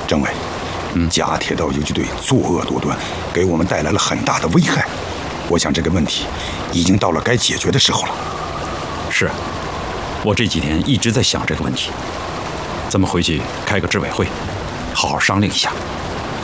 政委，假铁道游击队作恶多端，给我们带来了很大的危害。我想这个问题已经到了该解决的时候了。 是，我这几天一直在想这个问题，咱们回去开个执委会，好好商量一下。